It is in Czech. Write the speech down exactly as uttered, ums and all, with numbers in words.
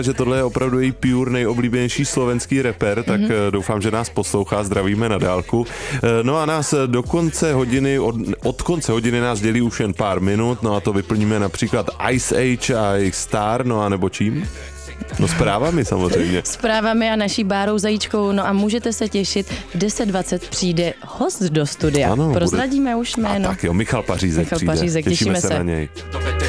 že tohle je opravdu její pure nejoblíbenější slovenský rapper, tak mm-hmm. doufám, že nás poslouchá, zdravíme na dálku. No a nás do konce hodiny, od, od konce hodiny nás dělí už jen pár minut, no a to vyplníme například Ice Age a jejich Star, no a nebo čím? No zprávami samozřejmě. Zprávami a naší Bárou Zajíčkou, no a můžete se těšit, v deset dvacet přijde host do studia. Ano, prozradíme bude... už jméno. A tak jo, Michal Pařízek Michal přijde. Pařízek, těšíme, těšíme se se na něj.